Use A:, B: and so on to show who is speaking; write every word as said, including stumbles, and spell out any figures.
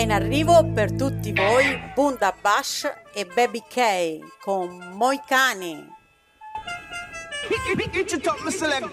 A: in arrivo per tutti voi Bunda Bash e Baby K con Moicani.
B: Hit your top, Mister Leg.